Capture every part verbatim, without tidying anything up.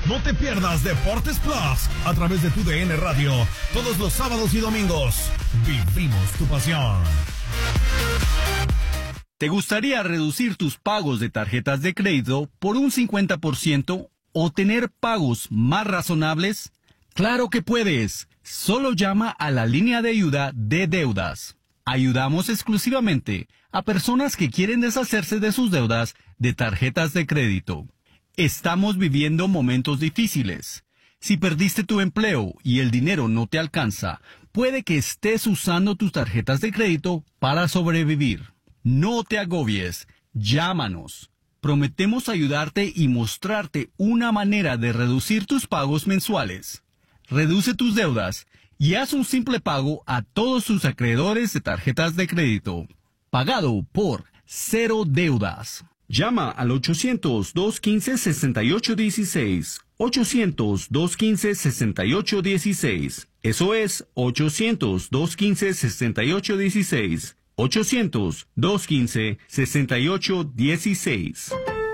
No te pierdas Deportes Plus a través de tu D N Radio todos los sábados y domingos. Vivimos tu pasión. ¿Te gustaría reducir tus pagos de tarjetas de crédito por un cincuenta por ciento o tener pagos más razonables? ¡Claro que puedes! Solo llama a la línea de ayuda de deudas. Ayudamos exclusivamente a personas que quieren deshacerse de sus deudas de tarjetas de crédito. Estamos viviendo momentos difíciles. Si perdiste tu empleo y el dinero no te alcanza, puede que estés usando tus tarjetas de crédito para sobrevivir. No te agobies. Llámanos. Prometemos ayudarte y mostrarte una manera de reducir tus pagos mensuales. Reduce tus deudas y haz un simple pago a todos tus acreedores de tarjetas de crédito. Pagado por Cero Deudas. Llama al ochocientos, dos quince, sesenta y ocho dieciséis. ochocientos, dos quince, sesenta y ocho dieciséis. Eso es ochocientos, dos quince, sesenta y ocho dieciséis. ochocientos, dos quince, sesenta y ocho dieciséis.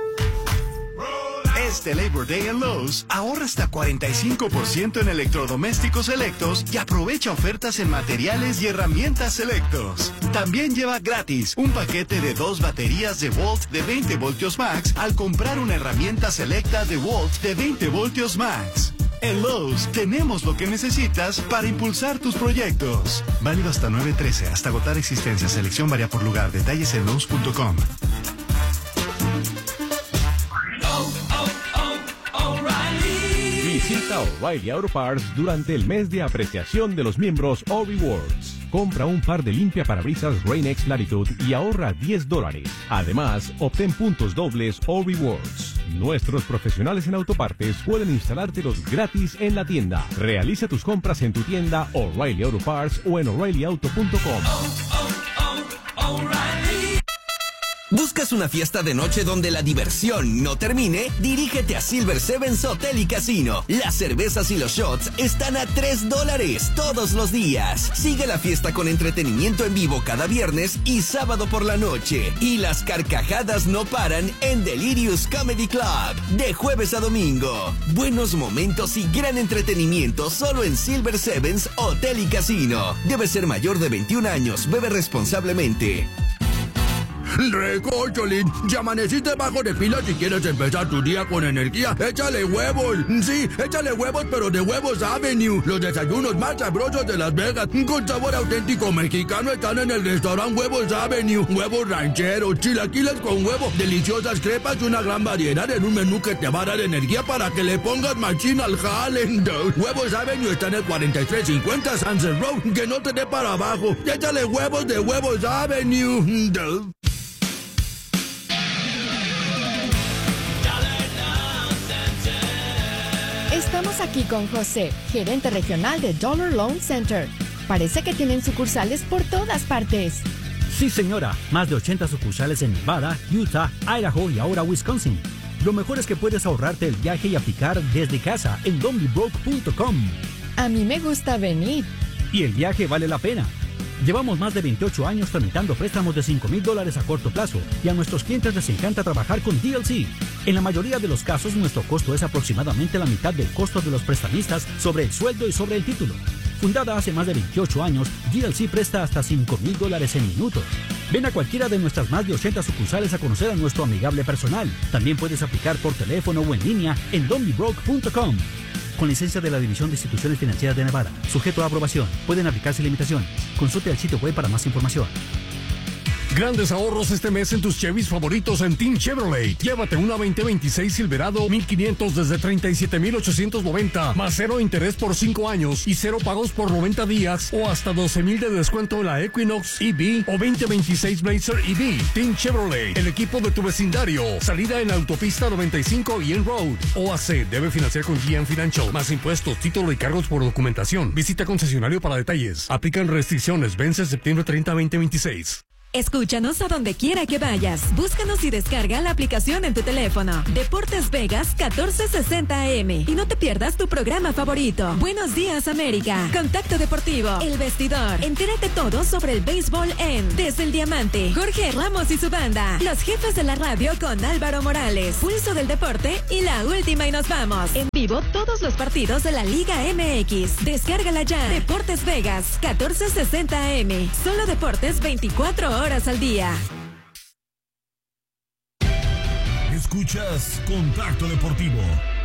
Este Labor Day en Lowe's, ahorra hasta cuarenta y cinco por ciento en electrodomésticos selectos y aprovecha ofertas en materiales y herramientas selectos. También lleva gratis un paquete de dos baterías de Volt de veinte voltios max al comprar una herramienta selecta de Volt de veinte voltios max. En Lowe's tenemos lo que necesitas para impulsar tus proyectos. Válido hasta nueve trece, hasta agotar existencia. Selección varía por lugar. Detalles en Lowe's punto com. Visita O'Reilly Auto Parts durante el mes de apreciación de los miembros O-Rewards. Compra un par de limpia parabrisas Rain-X Latitude y ahorra diez dólares. Además, obtén puntos dobles O-Rewards. Nuestros profesionales en autopartes pueden instalártelos gratis en la tienda. Realiza tus compras en tu tienda O'Reilly Auto Parts o en O'Reilly Auto punto com. Oh, oh, oh, O'Reilly. ¿Buscas una fiesta de noche donde la diversión no termine? Dirígete a Silver Sevens Hotel y Casino. Las cervezas y los shots están a tres dólares todos los días. Sigue la fiesta con entretenimiento en vivo cada viernes y sábado por la noche. Y las carcajadas no paran en Delirious Comedy Club, de jueves a domingo. Buenos momentos y gran entretenimiento solo en Silver Sevens Hotel y Casino. Debe ser mayor de veintiún años. Bebe responsablemente. Recocholín, ya amaneciste bajo de pila si quieres empezar tu día con energía. ¡Échale huevos! Sí, échale huevos, pero de Huevos Avenue. Los desayunos más sabrosos de Las Vegas, con sabor auténtico mexicano, están en el restaurante Huevos Avenue. Huevos rancheros, chilaquiles con huevo, deliciosas crepas y una gran variedad en un menú que te va a dar energía para que le pongas machín al jale. Huevos Avenue está en el cuarenta y tres cincuenta Sunset Road. Que no te dé para abajo. ¡Échale huevos de Huevos Avenue! Estamos aquí con José, gerente regional de Dollar Loan Center. Parece que tienen sucursales por todas partes. Sí, señora. Más de ochenta sucursales en Nevada, Utah, Idaho y ahora Wisconsin. Lo mejor es que puedes ahorrarte el viaje y aplicar desde casa en donbybroke punto com. A mí me gusta venir. Y el viaje vale la pena. Llevamos más de veintiocho años tramitando préstamos de cinco mil dólares a corto plazo y a nuestros clientes les encanta trabajar con D L C. En la mayoría de los casos, nuestro costo es aproximadamente la mitad del costo de los prestamistas sobre el sueldo y sobre el título. Fundada hace más de veintiocho años, D L C presta hasta cinco mil dólares en minutos. Ven a cualquiera de nuestras más de ochenta sucursales a conocer a nuestro amigable personal. También puedes aplicar por teléfono o en línea en donbybroke punto com. Con licencia de la División de Instituciones Financieras de Nevada. Sujeto a aprobación. Pueden aplicarse limitaciones. Consulte el sitio web para más información. Grandes ahorros este mes en tus Chevys favoritos en Team Chevrolet. Llévate una veinte veintiséis Silverado mil quinientos desde treinta y siete mil ochocientos noventa, más cero interés por cinco años y cero pagos por noventa días, o hasta doce mil de descuento en la Equinox E V o veinte veintiséis Blazer E V. Team Chevrolet, el equipo de tu vecindario. Salida en la autopista noventa y cinco y en Road. O A C debe financiar con G M Financial. Más impuestos, título y cargos por documentación. Visita concesionario para detalles. Aplican restricciones. Vence septiembre treinta, veinte veintiséis. Escúchanos a donde quiera que vayas. Búscanos y descarga la aplicación en tu teléfono. Deportes Vegas catorce sesenta A M. Y no te pierdas tu programa favorito. Buenos días, América. Contacto Deportivo. El Vestidor. Entérate todo sobre el béisbol en Desde el Diamante. Jorge Ramos y su banda. Los jefes de la radio con Álvaro Morales. Pulso del deporte y la última y nos vamos. En vivo todos los partidos de la Liga M X. Descárgala ya. Deportes Vegas catorce sesenta A M. Solo deportes veinticuatro horas al día. Escuchas Contacto Deportivo.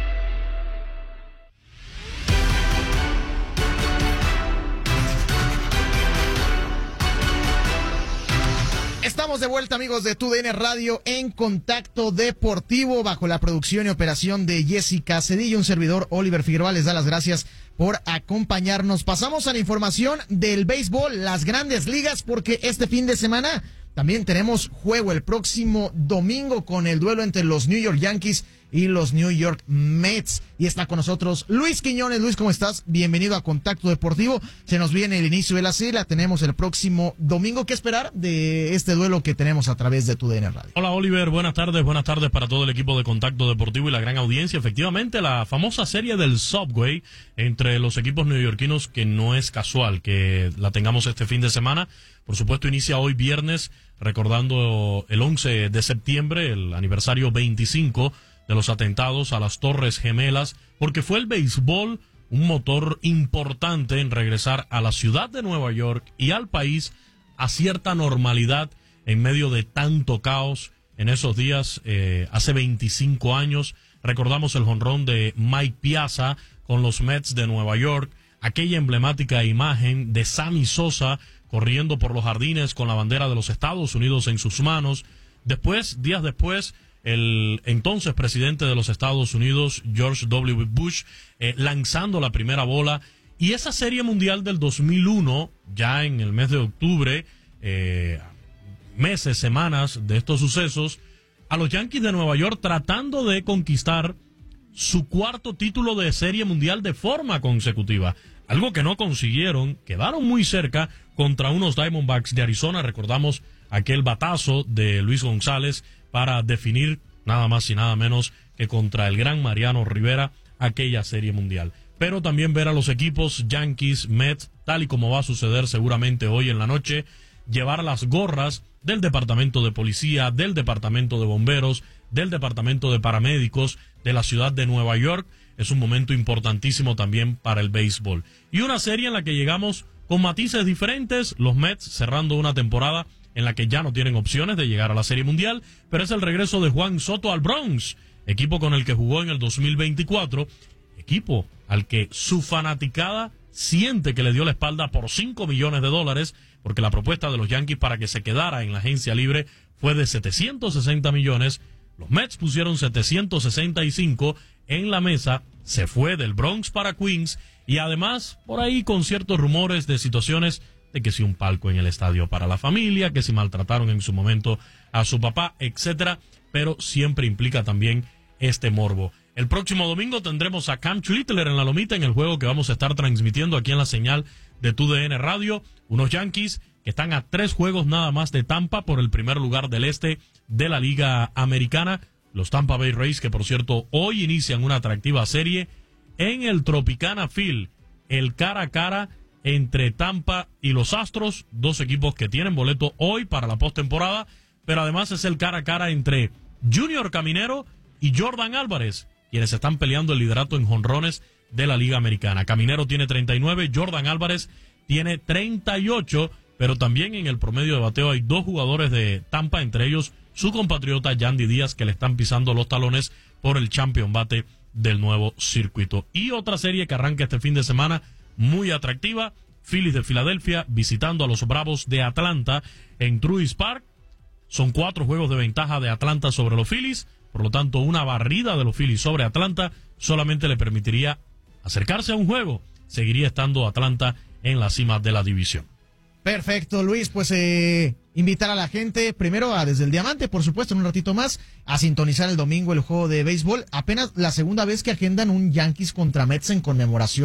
Estamos de vuelta, amigos de T U D N Radio, en Contacto Deportivo, bajo la producción y operación de Jessica Cedillo. Un servidor, Oliver Figueroa, les da las gracias por acompañarnos. Pasamos a la información del béisbol, las grandes ligas, porque este fin de semana también tenemos juego el próximo domingo con el duelo entre los New York Yankees y los New York Mets. Y está con nosotros Luis Quiñones. Luis, ¿cómo estás? Bienvenido a Contacto Deportivo. Se nos viene el inicio de la serie, la tenemos el próximo domingo. ¿Qué esperar de este duelo que tenemos a través de T U D N Radio? Hola, Oliver, buenas tardes, buenas tardes para todo el equipo de Contacto Deportivo y la gran audiencia. Efectivamente, la famosa serie del Subway entre los equipos neoyorquinos, que no es casual que la tengamos este fin de semana. Por supuesto, inicia hoy viernes, recordando el once de septiembre, el aniversario veinticinco de los atentados a las Torres Gemelas, porque fue el béisbol un motor importante en regresar a la ciudad de Nueva York y al país a cierta normalidad en medio de tanto caos en esos días. Eh, hace veinticinco años recordamos el jonrón de Mike Piazza con los Mets de Nueva York, aquella emblemática imagen de Sammy Sosa corriendo por los jardines con la bandera de los Estados Unidos en sus manos. Después, días después, el entonces presidente de los Estados Unidos, George W. Bush, eh, lanzando la primera bola. Y esa serie mundial del dos mil uno, ya en el mes de octubre, eh, meses, semanas de estos sucesos, a los Yankees de Nueva York tratando de conquistar su cuarto título de serie mundial de forma consecutiva. Algo que no consiguieron, quedaron muy cerca contra unos Diamondbacks de Arizona. Recordamos aquel batazo de Luis González para definir nada más y nada menos que contra el gran Mariano Rivera aquella serie mundial. Pero también ver a los equipos Yankees, Mets, tal y como va a suceder seguramente hoy en la noche, llevar las gorras del Departamento de Policía, del Departamento de Bomberos, del Departamento de Paramédicos de la ciudad de Nueva York, es un momento importantísimo también para el béisbol. Y una serie en la que llegamos con matices diferentes, los Mets cerrando una temporada en la que ya no tienen opciones de llegar a la Serie Mundial, pero es el regreso de Juan Soto al Bronx, equipo con el que jugó en el dos mil veinticuatro, equipo al que su fanaticada siente que le dio la espalda por cinco millones de dólares, porque la propuesta de los Yankees para que se quedara en la agencia libre fue de setecientos sesenta millones, los Mets pusieron setecientos sesenta y cinco en la mesa, se fue del Bronx para Queens, y además, por ahí con ciertos rumores de situaciones de que si un palco en el estadio para la familia, que si maltrataron en su momento a su papá, etcétera, pero siempre implica también este morbo. El próximo domingo tendremos a Cam Schlittler en la lomita en el juego que vamos a estar transmitiendo aquí en la señal de T U D N Radio, unos Yankees que están a tres juegos nada más de Tampa por el primer lugar del este de la Liga Americana, los Tampa Bay Rays, que por cierto hoy inician una atractiva serie en el Tropicana Field, el cara a cara entre Tampa y los Astros, dos equipos que tienen boleto hoy para la postemporada, pero además es el cara a cara entre Junior Caminero y Jordan Álvarez, quienes están peleando el liderato en jonrones de la Liga Americana. Caminero tiene treinta y nueve, Jordan Álvarez tiene treinta y ocho, pero también en el promedio de bateo hay dos jugadores de Tampa, entre ellos su compatriota Yandy Díaz, que le están pisando los talones por el champion bate del nuevo circuito. Y otra serie que arranca este fin de semana muy atractiva, Phillies de Filadelfia visitando a los Bravos de Atlanta en Truist Park. Son cuatro juegos de ventaja de Atlanta sobre los Phillies, por lo tanto una barrida de los Phillies sobre Atlanta solamente le permitiría acercarse a un juego. Seguiría estando Atlanta en la cima de la división. Perfecto, Luis, pues eh, invitar a la gente primero a Desde el Diamante, por supuesto, en un ratito más, a sintonizar el domingo el juego de béisbol. Apenas la segunda vez que agendan un Yankees contra Mets en conmemoración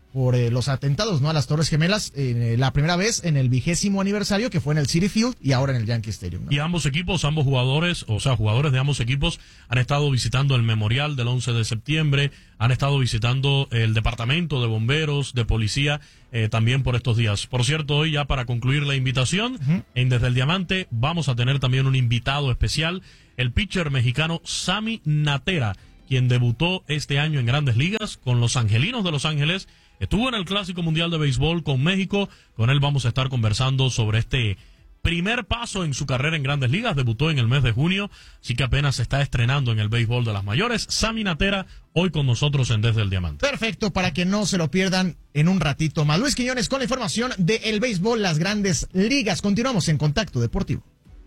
por eh, los atentados, ¿no?, a las Torres Gemelas, eh, la primera vez en el vigésimo aniversario, que fue en el Citi Field y ahora en el Yankee Stadium, ¿no? Y ambos equipos, ambos jugadores, o sea, jugadores de ambos equipos han estado visitando el memorial del once de septiembre, han estado visitando el departamento de bomberos, de policía, eh, también por estos días. Por cierto, hoy ya para concluir la invitación, uh-huh. en Desde el Diamante vamos a tener también un invitado especial, el pitcher mexicano Sammy Natera, quien debutó este año en Grandes Ligas con los Angelinos de Los Ángeles. Estuvo en el Clásico Mundial de Béisbol con México. Con él vamos a estar conversando sobre este primer paso en su carrera en Grandes Ligas. Debutó en el mes de junio, así que apenas se está estrenando en el béisbol de las mayores. Sammy Natera, hoy con nosotros en Desde el Diamante. Perfecto, para que no se lo pierdan en un ratito más. Luis Quiñones con la información del béisbol, las Grandes Ligas. Continuamos en Contacto Deportivo.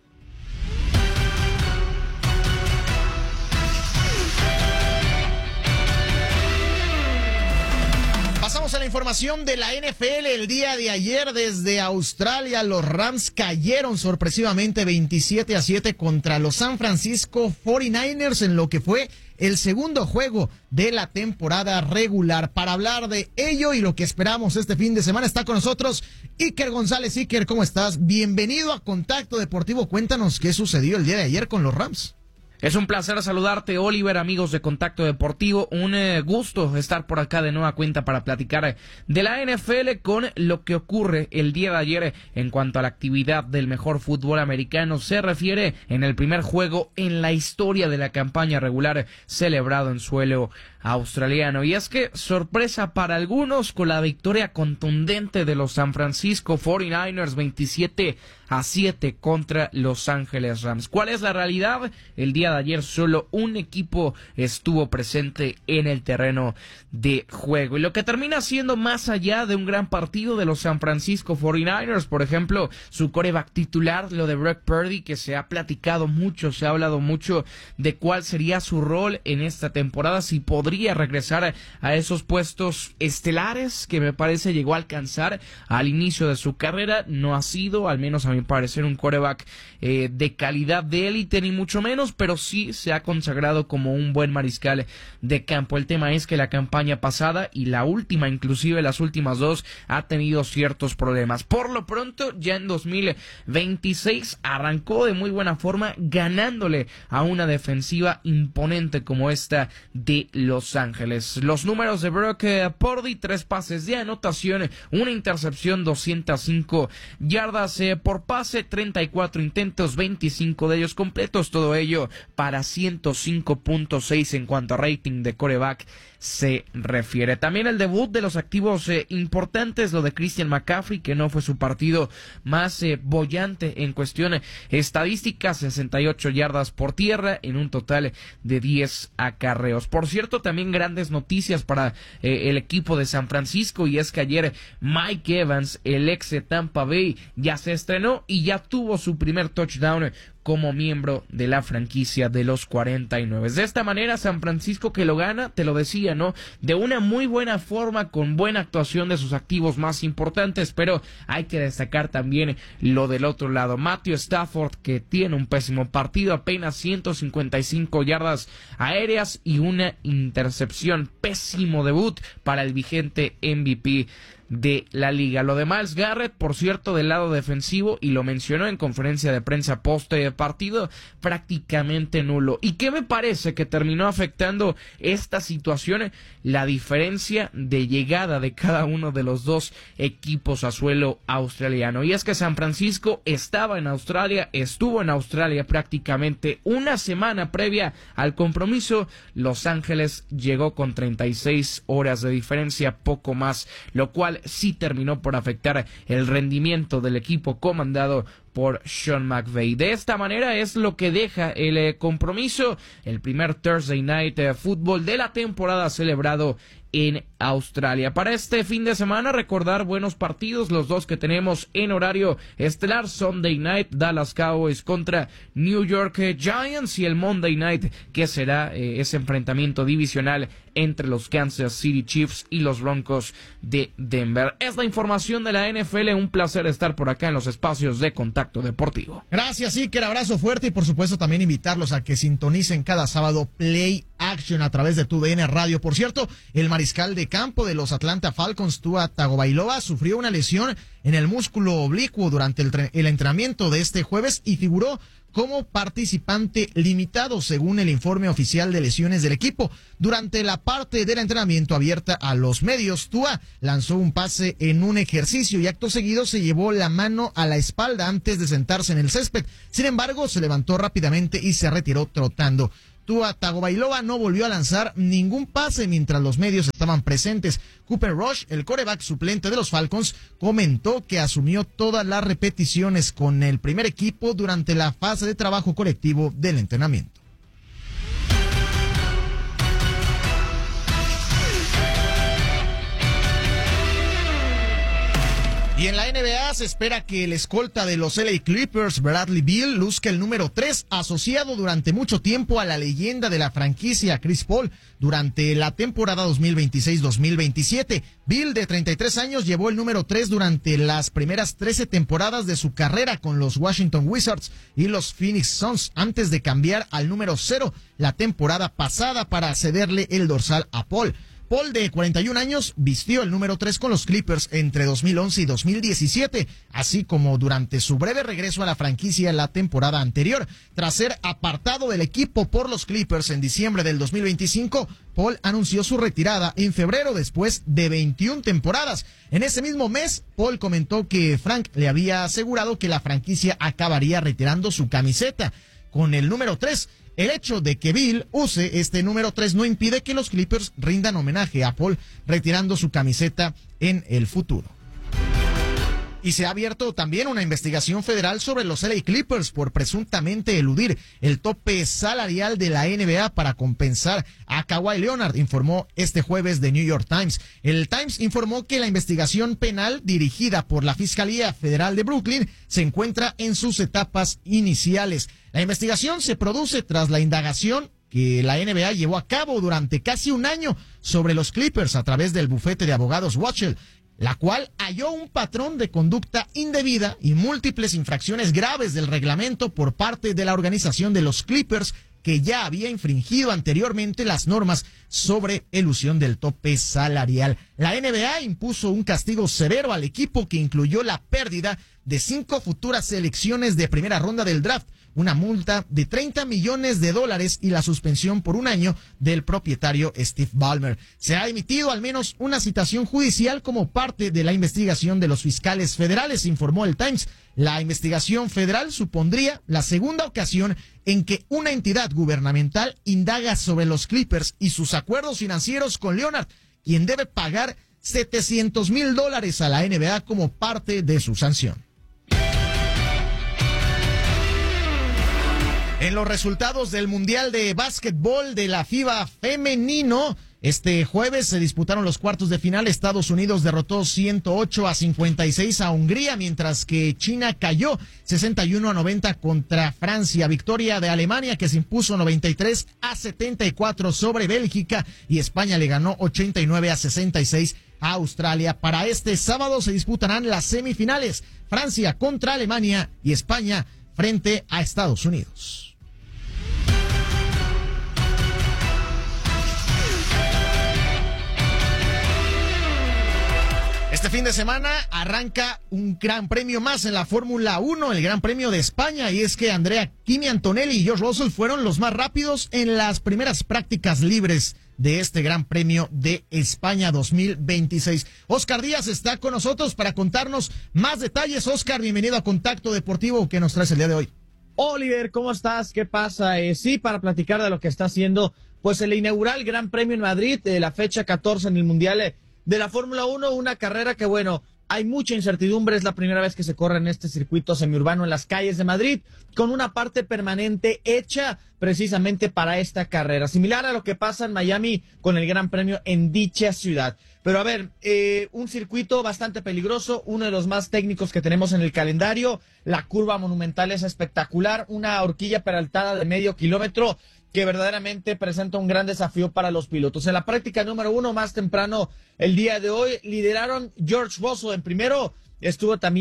Pasamos a la información de la N F L. El día de ayer desde Australia los Rams cayeron sorpresivamente veintisiete a siete contra los San Francisco cuarenta y nueve ers en lo que fue el segundo juego de la temporada regular. Para hablar de ello y lo que esperamos este fin de semana está con nosotros Iker González. Iker, ¿cómo estás? Bienvenido a Contacto Deportivo. Cuéntanos qué sucedió el día de ayer con los Rams. Es un placer saludarte, Oliver, amigos de Contacto Deportivo. Un eh, gusto estar por acá de nueva cuenta para platicar de la N F L con lo que ocurre el día de ayer en cuanto a la actividad del mejor fútbol americano se refiere en el primer juego en la historia de la campaña regular celebrado en suelo australiano. Y es que sorpresa para algunos con la victoria contundente de los San Francisco cuarenta y nueve ers veintisiete a siete contra Los Ángeles Rams. ¿Cuál es la realidad? El día de ayer solo un equipo estuvo presente en el terreno de juego. Y lo que termina siendo más allá de un gran partido de los San Francisco cuarenta y nueve ers, por ejemplo, su quarterback titular, lo de Brock Purdy, que se ha platicado mucho, se ha hablado mucho de cuál sería su rol en esta temporada, si podría regresar a esos puestos estelares que me parece llegó a alcanzar al inicio de su carrera. No ha sido, al menos a mi parecer, un quarterback eh, de calidad de élite, ni mucho menos, pero sí se ha consagrado como un buen mariscal de campo. El tema es que la campaña pasada y la última, inclusive las últimas dos, ha tenido ciertos problemas. Por lo pronto, ya en dos mil veintiséis arrancó de muy buena forma, ganándole a una defensiva imponente como esta de Los Ángeles. Los números de Brock Purdy: tres pases de anotación, una intercepción, doscientas cinco yardas eh, por pase, treinta y cuatro intentos, veinticinco de ellos completos, todo ello para ciento cinco punto seis en cuanto a rating de quarterback se refiere. También el debut de los activos eh, importantes, lo de Christian McCaffrey, que no fue su partido más eh, bollante en cuestión estadística, sesenta y ocho yardas por tierra en un total de diez acarreos. Por cierto, también grandes noticias para eh, el equipo de San Francisco, y es que ayer Mike Evans, el ex de Tampa Bay, ya se estrenó y ya tuvo su primer touchdown como miembro de la franquicia de los cuarenta y nueve. De esta manera, San Francisco, que lo gana, te lo decía, ¿no?, de una muy buena forma, con buena actuación de sus activos más importantes, pero hay que destacar también lo del otro lado. Matthew Stafford, que tiene un pésimo partido, apenas ciento cincuenta y cinco yardas aéreas y una intercepción. Pésimo debut para el vigente M V P de la liga. Lo de Myles Garrett, por cierto, del lado defensivo, y lo mencionó en conferencia de prensa post partido, prácticamente nulo. ¿Y qué me parece que terminó afectando esta situación? La diferencia de llegada de cada uno de los dos equipos a suelo australiano. Y es que San Francisco estaba en Australia, estuvo en Australia prácticamente una semana previa al compromiso. Los Ángeles llegó con treinta y seis horas de diferencia, poco más, lo cual sí terminó por afectar el rendimiento del equipo comandado por Sean McVay. De esta manera es lo que deja el eh, compromiso, el primer Thursday Night eh, Football de la temporada celebrado en Australia. Para este fin de semana, recordar buenos partidos, los dos que tenemos en horario estelar: Sunday Night, Dallas Cowboys contra New York Giants, y el Monday Night, que será eh, ese enfrentamiento divisional entre los Kansas City Chiefs y los Broncos de Denver. Es la información de la N F L, un placer estar por acá en los espacios de Contacto Contacto Deportivo. Gracias, Iker, abrazo fuerte y por supuesto también invitarlos a que sintonicen cada sábado Play Action a través de tu D N Radio. Por cierto, el mariscal de campo de los Atlanta Falcons, Tua Tagovailoa, sufrió una lesión en el músculo oblicuo durante el, el entrenamiento de este jueves y figuró como participante limitado, según el informe oficial de lesiones del equipo. Durante la parte del entrenamiento abierta a los medios, Tua lanzó un pase en un ejercicio y acto seguido se llevó la mano a la espalda antes de sentarse en el césped. Sin embargo, se levantó rápidamente y se retiró trotando. Tua Tagovailoa no volvió a lanzar ningún pase mientras los medios estaban presentes. Cooper Rush, el quarterback suplente de los Falcons, comentó que asumió todas las repeticiones con el primer equipo durante la fase de trabajo colectivo del entrenamiento. Y en la N B A se espera que el escolta de los L A Clippers, Bradley Beal, luzca el número tres, asociado durante mucho tiempo a la leyenda de la franquicia, Chris Paul, durante la temporada dos mil veintiséis dos mil veintisiete. Beal, de treinta y tres años, llevó el número tres durante las primeras trece temporadas de su carrera con los Washington Wizards y los Phoenix Suns, antes de cambiar al número cero la temporada pasada para cederle el dorsal a Paul. Paul, de cuarenta y un años, vistió el número tres con los Clippers entre dos mil once y dos mil diecisiete, así como durante su breve regreso a la franquicia la temporada anterior. Tras ser apartado del equipo por los Clippers en diciembre del dos mil veinticinco, Paul anunció su retirada en febrero después de veintiuna temporadas. En ese mismo mes, Paul comentó que Frank le había asegurado que la franquicia acabaría retirando su camiseta con el número tres. El hecho de que Bill use este número tres no impide que los Clippers rindan homenaje a Paul retirando su camiseta en el futuro. Y se ha abierto también una investigación federal sobre los L A Clippers por presuntamente eludir el tope salarial de la N B A para compensar a Kawhi Leonard, informó este jueves The New York Times. El Times informó que la investigación penal dirigida por la Fiscalía Federal de Brooklyn se encuentra en sus etapas iniciales. La investigación se produce tras la indagación que la N B A llevó a cabo durante casi un año sobre los Clippers a través del bufete de abogados Watchell, la cual halló un patrón de conducta indebida y múltiples infracciones graves del reglamento por parte de la organización de los Clippers, que ya había infringido anteriormente las normas sobre elusión del tope salarial. La N B A impuso un castigo severo al equipo que incluyó la pérdida de cinco futuras selecciones de primera ronda del draft, una multa de treinta millones de dólares y la suspensión por un año del propietario Steve Ballmer. Se ha emitido al menos una citación judicial como parte de la investigación de los fiscales federales, informó el Times. La investigación federal supondría la segunda ocasión en que una entidad gubernamental indaga sobre los Clippers y sus acuerdos financieros con Leonard, quien debe pagar setecientos mil dólares a la N B A como parte de su sanción. En los resultados del Mundial de Básquetbol de la FIBA femenino, este jueves se disputaron los cuartos de final. Estados Unidos derrotó ciento ocho a cincuenta y seis a Hungría, mientras que China cayó sesenta y uno a noventa contra Francia. Victoria de Alemania, que se impuso noventa y tres a setenta y cuatro sobre Bélgica, y España le ganó ochenta y nueve a sesenta y seis a Australia. Para este sábado se disputarán las semifinales: Francia contra Alemania y España frente a Estados Unidos. Este fin de semana arranca un gran premio más en la Fórmula uno, el Gran Premio de España, y es que Andrea Kimi Antonelli y George Russell fueron los más rápidos en las primeras prácticas libres de este Gran Premio de España dos mil veintiséis. Oscar Díaz está con nosotros para contarnos más detalles. Oscar, bienvenido a Contacto Deportivo. ¿Qué nos traes el día de hoy? Oliver, ¿cómo estás? ¿Qué pasa? Eh, sí, para platicar de lo que está haciendo pues el inaugural Gran Premio en Madrid, eh, la fecha catorce en el Mundial eh, de la Fórmula uno, una carrera que, bueno, hay mucha incertidumbre. Es la primera vez que se corre en este circuito semiurbano en las calles de Madrid, con una parte permanente hecha precisamente para esta carrera, similar a lo que pasa en Miami con el Gran Premio en dicha ciudad. Pero a ver, eh, un circuito bastante peligroso, uno de los más técnicos que tenemos en el calendario. La curva monumental es espectacular, una horquilla peraltada de medio kilómetro que verdaderamente presenta un gran desafío para los pilotos. En la práctica número uno, más temprano el día de hoy, lideraron George Russell en primero, estuvo también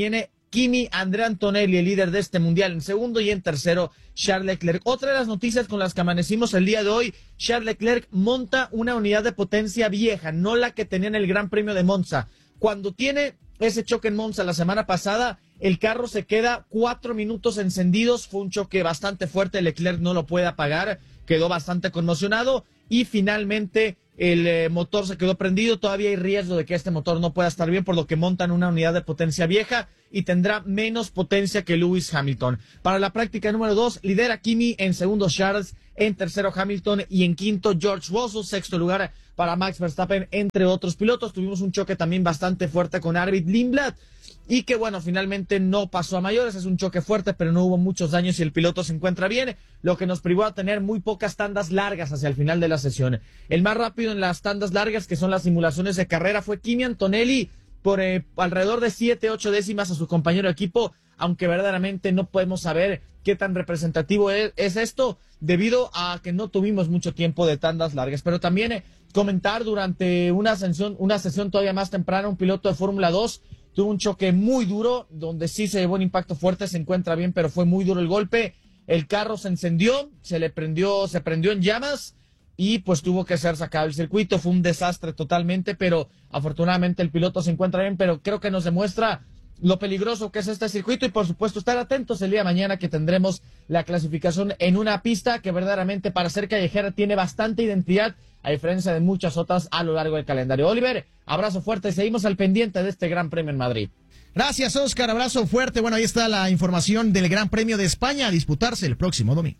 Kimi, Andrea Antonelli, el líder de este mundial, en segundo, y en tercero, Charles Leclerc. Otra de las noticias con las que amanecimos el día de hoy, Charles Leclerc monta una unidad de potencia vieja, no la que tenía en el Gran Premio de Monza. Cuando tiene ese choque en Monza la semana pasada, el carro se queda cuatro minutos encendidos, fue un choque bastante fuerte, Leclerc no lo puede apagar, quedó bastante conmocionado y finalmente el eh, motor se quedó prendido. Todavía hay riesgo de que este motor no pueda estar bien, por lo que montan una unidad de potencia vieja y tendrá menos potencia que Lewis Hamilton. Para la práctica número dos, lidera Kimi, en segundo Charles, en tercero Hamilton y en quinto George Russell, sexto lugar para Max Verstappen, entre otros pilotos. Tuvimos un choque también bastante fuerte con Arvid Lindblad y que bueno, finalmente no pasó a mayores. Es un choque fuerte, pero no hubo muchos daños y el piloto se encuentra bien, lo que nos privó a tener muy pocas tandas largas hacia el final de la sesión. El más rápido en las tandas largas, que son las simulaciones de carrera, fue Kimi Antonelli por eh, alrededor de siete, ocho décimas a su compañero de equipo, aunque verdaderamente no podemos saber qué tan representativo es, es esto, debido a que no tuvimos mucho tiempo de tandas largas. Pero también eh, comentar durante una sesión, una sesión todavía más temprana, un piloto de Fórmula dos tuvo un choque muy duro, donde sí se llevó un impacto fuerte, se encuentra bien, pero fue muy duro el golpe. El carro se encendió, se le prendió, se prendió en llamas y pues tuvo que ser sacado del circuito. Fue un desastre totalmente, pero afortunadamente el piloto se encuentra bien, pero creo que nos demuestra lo peligroso que es este circuito y por supuesto estar atentos el día de mañana, que tendremos la clasificación en una pista que verdaderamente para ser callejera tiene bastante identidad, a diferencia de muchas otras a lo largo del calendario. Oliver, abrazo fuerte, seguimos al pendiente de este Gran Premio en Madrid. Gracias, Oscar, abrazo fuerte. Bueno, ahí está la información del Gran Premio de España a disputarse el próximo domingo.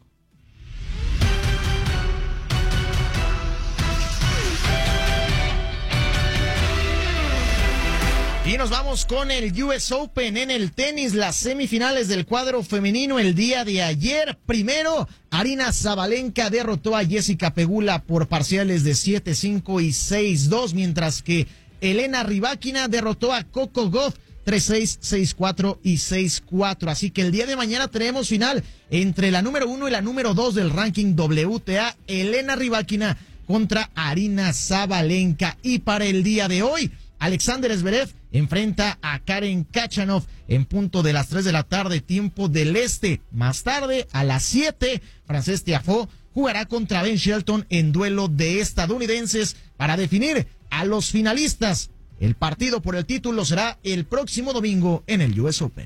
Y nos vamos con el U S Open en el tenis, las semifinales del cuadro femenino el día de ayer. Primero, Aryna Sabalenka derrotó a Jessica Pegula por parciales de siete cinco y seis dos, mientras que Elena Rybakina derrotó a Coco Gauff tres seis, seis cuatro y seis cuatro. Así que el día de mañana tenemos final entre la número uno y la número dos del ranking W T A, Elena Rybakina contra Aryna Sabalenka. Y para el día de hoy, Alexander Zverev enfrenta a Karen Khachanov en punto de las tres de la tarde, tiempo del este. Más tarde, a las siete, Frances Tiafoe jugará contra Ben Shelton en duelo de estadounidenses para definir a los finalistas. El partido por el título será el próximo domingo en el U S Open.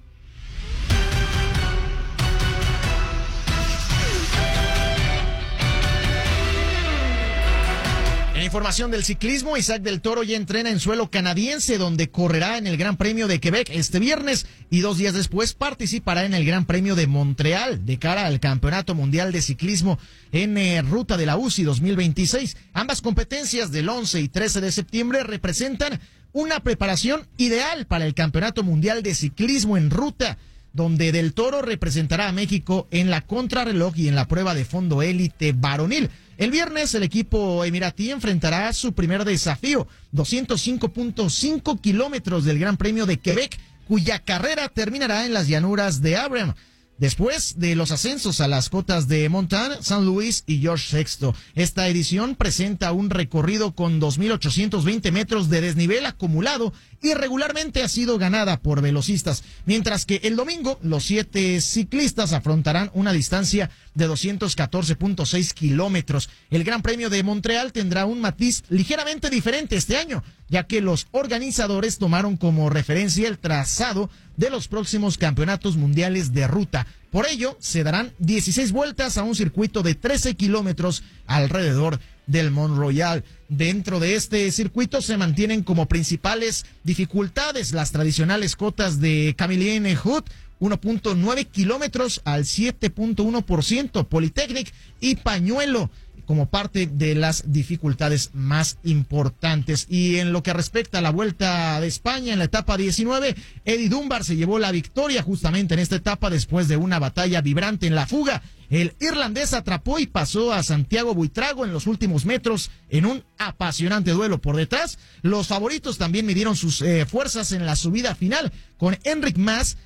En información del ciclismo, Isaac del Toro ya entrena en suelo canadiense, donde correrá en el Gran Premio de Quebec este viernes y dos días después participará en el Gran Premio de Montreal de cara al Campeonato Mundial de Ciclismo en eh, Ruta de la U C I dos mil veintiséis. Ambas competencias del once y trece de septiembre representan una preparación ideal para el Campeonato Mundial de Ciclismo en Ruta, donde Del Toro representará a México en la contrarreloj y en la prueba de fondo élite varonil. El viernes el equipo emiratí enfrentará su primer desafío, doscientos cinco punto cinco kilómetros del Gran Premio de Quebec, cuya carrera terminará en las llanuras de Abraham, después de los ascensos a las cotas de Montana, San Luis y George sexto. Esta edición presenta un recorrido con dos mil ochocientos veinte metros de desnivel acumulado y regularmente ha sido ganada por velocistas, mientras que el domingo los siete ciclistas afrontarán una distancia de doscientos catorce punto seis kilómetros. El Gran Premio de Montreal tendrá un matiz ligeramente diferente este año, ya que los organizadores tomaron como referencia el trazado de los próximos campeonatos mundiales de ruta. Por ello, se darán dieciséis vueltas a un circuito de trece kilómetros alrededor del Mont Royal. Dentro de este circuito se mantienen como principales dificultades las tradicionales cotas de Camillien Hood, uno punto nueve kilómetros al siete punto uno por ciento, Polytechnic y Pañuelo como parte de las dificultades más importantes. Y en lo que respecta a la Vuelta de España, en la etapa diecinueve, Eddie Dunbar se llevó la victoria justamente en esta etapa después de una batalla vibrante en la fuga. El irlandés atrapó y pasó a Santiago Buitrago en los últimos metros en un apasionante duelo por detrás. Los favoritos también midieron sus eh, fuerzas en la subida final, con Enric Mas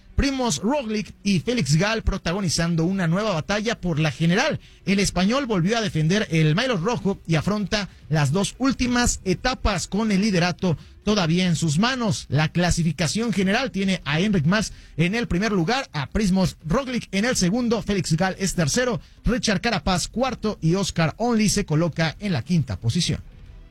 Primoz Roglic y Félix Gall protagonizando una nueva batalla por la general. El español volvió a defender el maillot rojo y afronta las dos últimas etapas con el liderato todavía en sus manos. La clasificación general tiene a Enric Mas en el primer lugar, a Primoz Roglic en el segundo, Félix Gall es tercero, Richard Carapaz cuarto y Oscar Onley se coloca en la quinta posición.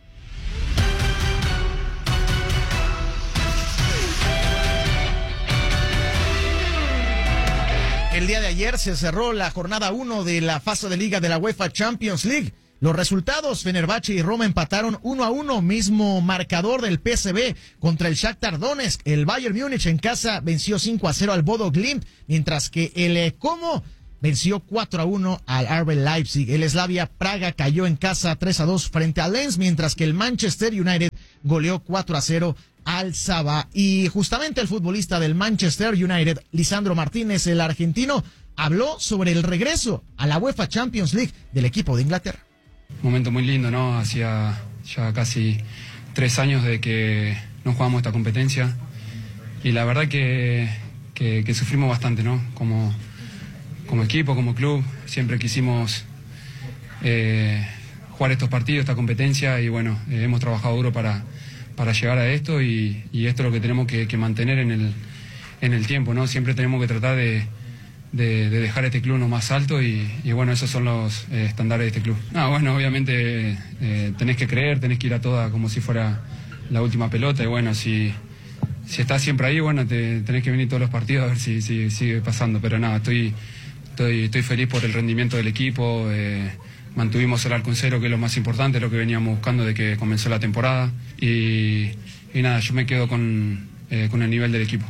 El día de ayer se cerró la jornada uno de la fase de liga de la UEFA Champions League. Los resultados, Fenerbahce y Roma empataron uno a uno, mismo marcador del P S V contra el Shakhtar Donetsk. El Bayern Múnich en casa venció cinco a cero al Bodo Glimt, mientras que el Como venció cuatro a uno al R B Leipzig. El Slavia Praga cayó en casa tres a dos frente al Lens, mientras que el Manchester United goleó cuatro a cero al Saba. Y justamente el futbolista del Manchester United, Lisandro Martínez, el argentino, habló sobre el regreso a la UEFA Champions League del equipo de Inglaterra. Momento muy lindo, ¿no? Hacía ya casi tres años de que no jugamos esta competencia y la verdad que, que, que sufrimos bastante, ¿no? Como, como equipo, como club, siempre quisimos eh, jugar estos partidos, esta competencia y bueno, eh, hemos trabajado duro para, para llegar a esto y, y esto es lo que tenemos que, que mantener en el, en el tiempo, ¿no? Siempre tenemos que tratar de De, de dejar este club lo más alto y, y bueno, esos son los eh, estándares de este club. No, bueno, obviamente eh, tenés que creer, tenés que ir a toda como si fuera la última pelota y bueno, si, si estás siempre ahí, bueno, te, tenés que venir todos los partidos a ver si, si sigue pasando, pero nada, estoy, estoy, estoy feliz por el rendimiento del equipo, eh, mantuvimos el arco en cero, que es lo más importante, lo que veníamos buscando de que comenzó la temporada y, y nada, yo me quedo con, eh, con el nivel del equipo.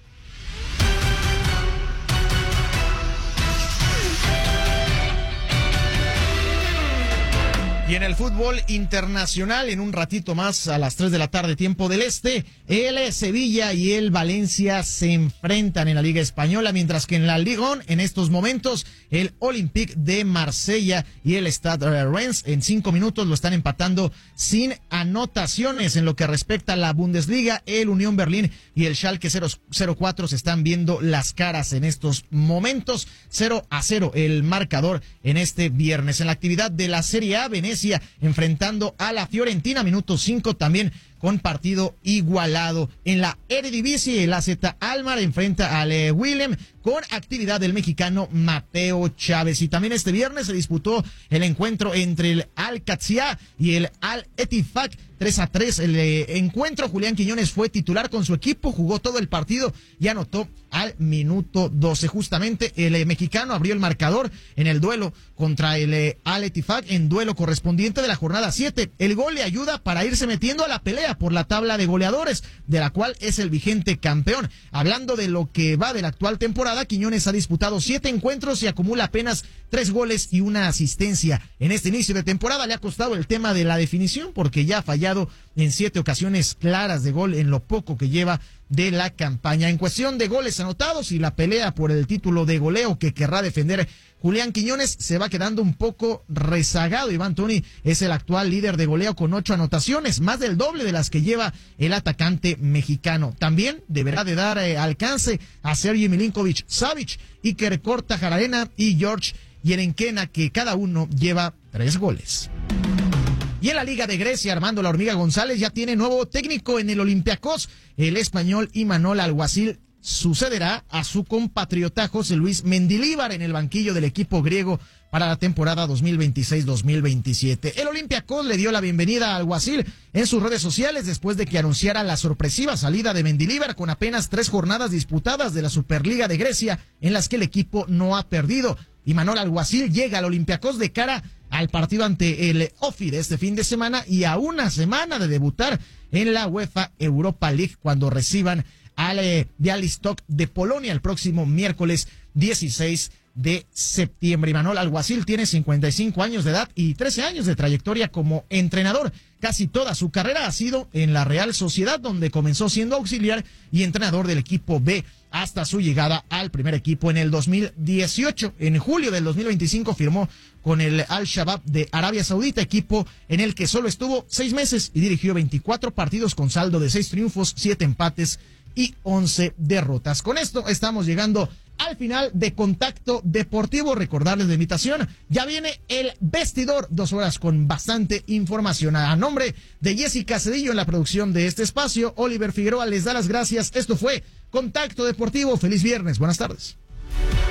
Y en el fútbol internacional, en un ratito más, a las tres de la tarde, tiempo del este, el Sevilla y el Valencia se enfrentan en la Liga Española, mientras que en la Ligue uno, en estos momentos, el Olympique de Marsella y el Stade Reims en cinco minutos lo están empatando sin anotaciones. En lo que respecta a la Bundesliga, el Unión Berlín y el Schalke cero cuatro se están viendo las caras en estos momentos. cero a cero el marcador en este viernes. En la actividad de la Serie A, Venecia enfrentando a la Fiorentina, minuto cinco también con partido igualado. En la Eredivisie, el A Z Alkmaar enfrenta al eh, Willem con actividad del mexicano Mateo Chávez. Y también este viernes se disputó el encuentro entre el Al-Qadsiya y el Al-Ettifaq, tres a tres el eh, encuentro. Julián Quiñones fue titular con su equipo, jugó todo el partido y anotó al minuto doce. Justamente el eh, mexicano abrió el marcador en el duelo contra el eh, Al-Ettifaq, en duelo correspondiente de la jornada siete. El gol le ayuda para irse metiendo a la pelea por la tabla de goleadores, de la cual es el vigente campeón. Hablando de lo que va de la actual temporada, Quiñones ha disputado siete encuentros y acumula apenas tres goles y una asistencia. En este inicio de temporada le ha costado el tema de la definición porque ya ha fallado en siete ocasiones claras de gol en lo poco que lleva de la campaña. En cuestión de goles anotados y la pelea por el título de goleo que querrá defender Julián Quiñones, se va quedando un poco rezagado. Iván Toney es el actual líder de goleo con ocho anotaciones, más del doble de las que lleva el atacante mexicano. También deberá de dar eh, alcance a Sergei Milinkovic Savic, Iker Kortajarena y George Yerenkena, que cada uno lleva tres goles. Y en la Liga de Grecia, Armando La Hormiga González ya tiene nuevo técnico en el Olympiacos. El español Imanol Alguacil sucederá a su compatriota José Luis Mendilíbar en el banquillo del equipo griego para la temporada dos mil veintiséis dos mil veintisiete. El Olympiacos le dio la bienvenida a Alguacil en sus redes sociales después de que anunciara la sorpresiva salida de Mendilíbar con apenas tres jornadas disputadas de la Superliga de Grecia en las que el equipo no ha perdido. Imanol Alguacil llega al Olympiacos de cara al partido ante el Ofi de este fin de semana y a una semana de debutar en la UEFA Europa League cuando reciban al eh, Białystok de Polonia el próximo miércoles dieciséis de septiembre. Imanol Alguacil tiene cincuenta y cinco años de edad y trece años de trayectoria como entrenador. Casi toda su carrera ha sido en la Real Sociedad, donde comenzó siendo auxiliar y entrenador del equipo B hasta su llegada al primer equipo en el dos mil dieciocho. En julio del dos mil veinticinco firmó con el Al-Shabaab de Arabia Saudita, equipo en el que solo estuvo seis meses y dirigió veinticuatro partidos con saldo de seis triunfos, siete empates y once derrotas. Con esto estamos llegando al final de Contacto Deportivo. Recordarles la invitación, ya viene el vestidor, dos horas con bastante información. A nombre de Jessica Cedillo en la producción de este espacio, Oliver Figueroa les da las gracias. Esto fue Contacto Deportivo. Feliz viernes, buenas tardes.